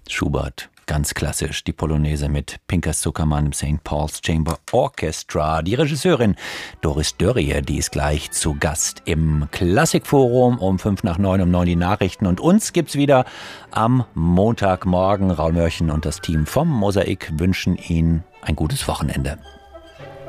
Schubert, ganz klassisch, die Polonaise mit Pinkas Zuckermann im St. Paul's Chamber Orchestra. Die Regisseurin Doris Dörrie, die ist gleich zu Gast im Klassikforum um 8:55 um 9 die Nachrichten. Und uns gibt's wieder am Montagmorgen. Raul Mörchen und das Team vom Mosaik wünschen Ihnen ein gutes Wochenende.